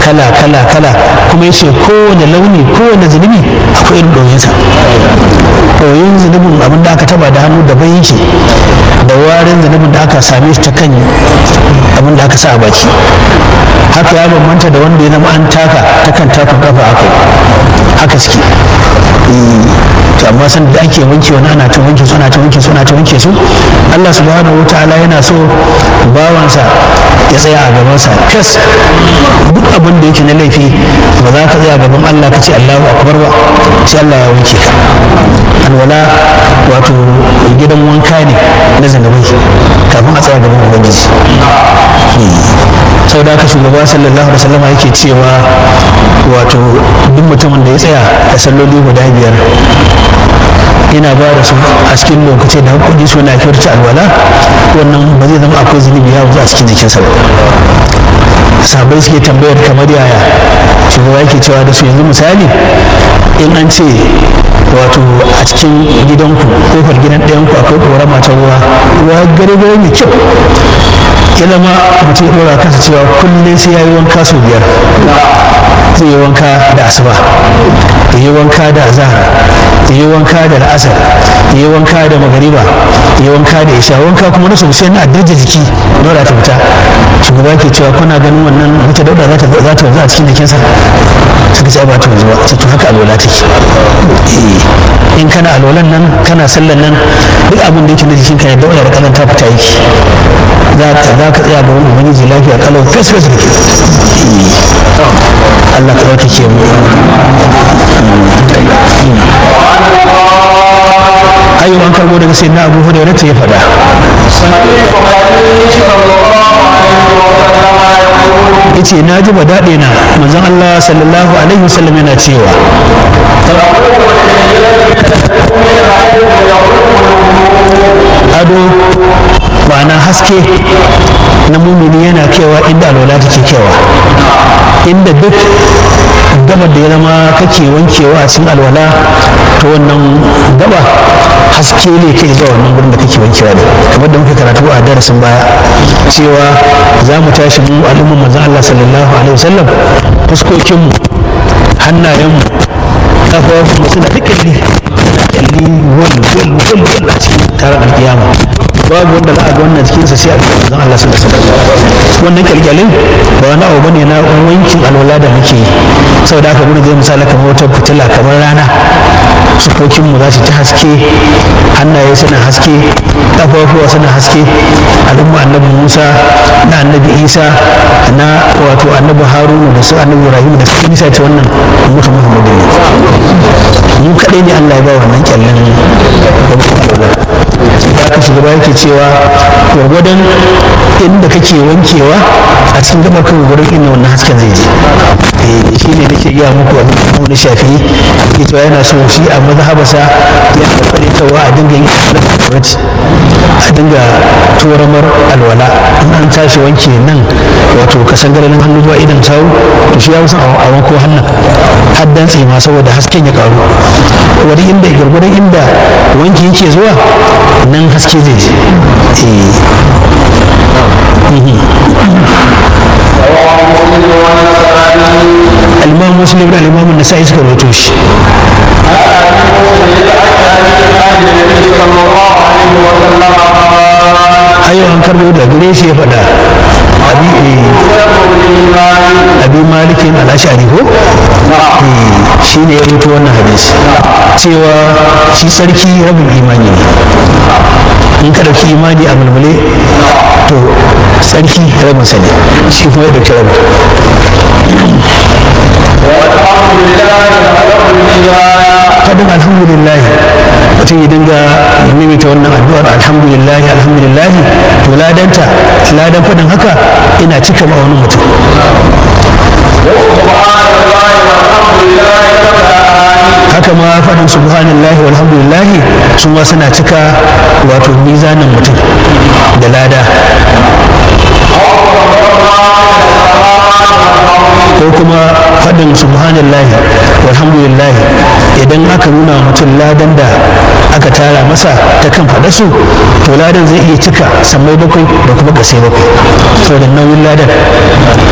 kala kuma yace kowane launi kowane zunubi akwai irin ɗoyinsa. Ɗoyin zunubin abin da aka taba da hannu daban yake da warin zunubin da aka same shi ta kan abin da aka sa a baki. Haka ya bambanta da wanda ya zama an taka ta kan takon kafa haka suke. To amma san da ake wanke wani ana ta wanke su Allah subhanahu wa ta'ala yana so bawansa ya tsaya a gabansa fes duk abin da yake na laifi ba za ka tsaya gaban Allah ka ce Allahu akbar ba sai Allah ya wanke ka. Alwala wato gidan wanka ne na zanabai kafin a tsaya gaban ubangiji. Sau da haka shugaba sallallahu alaihi wasallam yake cewa wato duk mutumin da ya tsaya da salloli guda biyar ina ba da su a cikin lokaci da hakuri suna kyauta alwala wannan ba zai zama akwai zunubi ya wuce a cikin jikinsa ba. Sahabbai suke tambayar kamar yaya shugaba yake cewa da su yanzu misali in an ce wato a cikin gidanku kofar gidan ɗayanku akwai ƙorama ta ruwa gare mai kyau ya zama mutum ya ɗora kansa cewa kullum sai ya yi wanka sau 5 zai yi wanka da asuba ya yi wanka da azahar ya yi wanka da la'asar ya yi wanka da magariba ya yi wanka da isha wanka kuma na sosai na addaje jiki dora ta fita shugaba ke cewa kuna ganin wannan wata dauda za ta wanzu a cikin jikinsa suka ce ba ta wanzu ba to haka alwala take. In kana alwalan nan kana sallan nan duk abin da yake na jikinka ya dauda da kanan ta fita yake za ka tsaya ga wani ubangiji lafiya kalau fes da ke. Allah ka ɗauke mu. Ayyuka an karbo daga sayyidina Abu Hurairah ya faɗa. Yace na ji daɗe na manzon Allah sallallahu alaihi wasallam yana cewa ado ma'ana haske na mumini yana kewa inda alwala take kewa, inda duk gabar da ya zama kake wankewa a cikin alwala to wannan gaba haske ne kai zuwa wannan gurin da kake wankewa ne, kamar da muka karatu a darasin baya cewa za mu tashi mu al'ummar manzon Allah sallallahu alaihi wasallam fuskokinmu hannayenmu kafafunmu suna da kyalli wal a cikin taron alkiyama babu wanda za a ga wannan jikinsa sai a ga manzon Allah sallallahu alaihi wasallam. Wannan kyalkyalin ba wani abu bane na wankin alwala da muke yi, saboda haka gurin zai misali kamar wata fitila kamar rana, sukokinmu za su ta haske, hannaye suna haske, ƙafafuwa suna haske, al'umma annabi Musa na annabi Isa na wato annabi Haruna da su annabi Ibrahim da su Isa ta wannan mutum Muhammadu ne. Mu kaɗai ne Allah ya ba wannan kyallin da aka shugaba yake cewa gwargwadon inda kake wankewa a cikin gabar kan gwargwadon inda wannan hasken zai je. Shi ne nake gaya muku a cikin wani shafi ke cewa yana so shi a mazhabasa yana kwalitawa a dinga yin a dinga turamar alwala in an tashi wanke nan wato kasan garin hannu zuwa idan sawu to shi ya wasan a wanko hannun har dantse ma saboda hasken ya karu wani inda gwargwadon inda wanki yake zuwa nan haske zai je. Al-Imam Muslim da Al-Imam Nasa'i suka rawaito shi. Ayo an karbo da gare shi ya faɗa abi malikin al-ashari ko shi ne ya rubuta wannan hadisi cewa shi sarki rabin imani ne, in ka dauki imani a mulmule to sarki rabin sa ne, shi kuma ya dauki rabin. Fadin alhamdulillah mutum ya dinga mimita wannan addu'ar alhamdulillah to ladan fadin haka ina cika ma wani mutum. Haka ma faɗin subhanallahi walhamdulillahi su ma suna cika wato mizanin mutum da lada. Ko kuma faɗin subhanallahi walhamdulillahi idan aka nuna mutum ladan da aka tara masa ta kan faɗa su to ladan zai iya cika sammai bakwai da kuma ƙasai bakwai saboda nauyin ladan.